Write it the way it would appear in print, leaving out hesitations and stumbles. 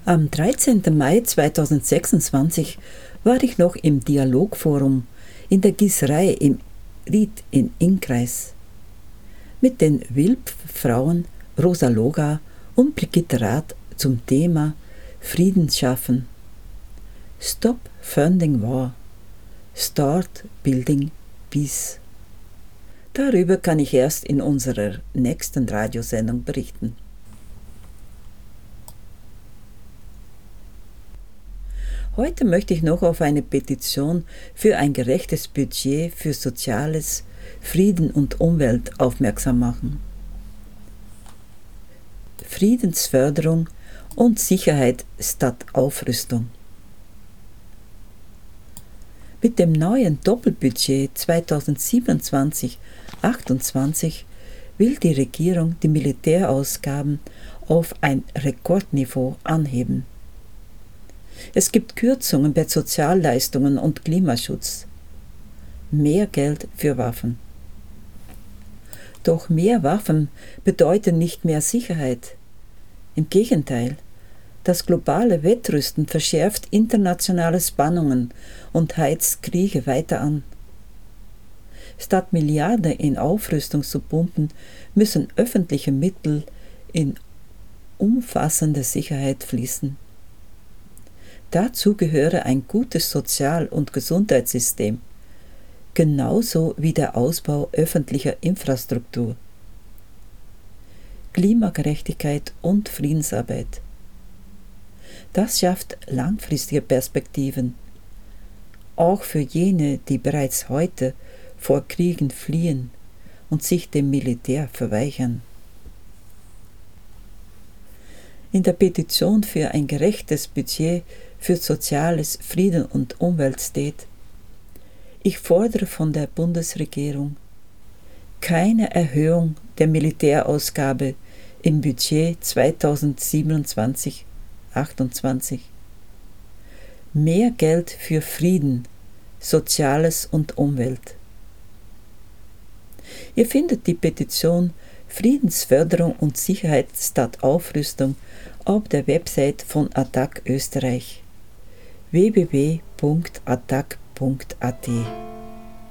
Am 13. Mai 2026 war ich noch im Dialogforum in der Gießerei im Ried in Innkreis mit den WILP-Frauen Rosa Loga und Brigitte Rath zum Thema Frieden schaffen. Stop Funding War. Start Building Peace. Darüber kann ich erst in unserer nächsten Radiosendung berichten. Heute möchte ich noch auf eine Petition für ein gerechtes Budget für Soziales, Frieden und Umwelt aufmerksam machen. Friedensförderung und Sicherheit statt Aufrüstung. Mit dem neuen Doppelbudget 2027-28 will die Regierung die Militärausgaben auf ein Rekordniveau anheben. Es gibt Kürzungen bei Sozialleistungen und Klimaschutz. Mehr Geld für Waffen. Doch mehr Waffen bedeuten nicht mehr Sicherheit. Im Gegenteil, das globale Wettrüsten verschärft internationale Spannungen und heizt Kriege weiter an. Statt Milliarden in Aufrüstung zu pumpen, müssen öffentliche Mittel in umfassende Sicherheit fließen. Dazu gehöre ein gutes Sozial- und Gesundheitssystem, genauso wie der Ausbau öffentlicher Infrastruktur, Klimagerechtigkeit und Friedensarbeit. Das schafft langfristige Perspektiven, auch für jene, die bereits heute vor Kriegen fliehen und sich dem Militär verweigern. In der Petition für ein gerechtes Budget für Soziales, Frieden und Umwelt steht: Ich fordere von der Bundesregierung keine Erhöhung der Militärausgabe im Budget 2027-28, mehr Geld für Frieden, Soziales und Umwelt. Ihr findet die Petition Friedensförderung und Sicherheit statt Aufrüstung auf der Website von ATTAC Österreich www.attac.at.